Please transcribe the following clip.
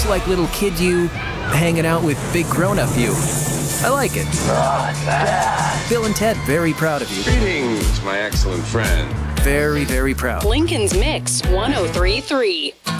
Looks like little kid you hanging out with big grown-up you. I like it. Bill and Ted, very proud of you. Greetings, my excellent friend. Very, very proud. Lincoln's Mix 1033.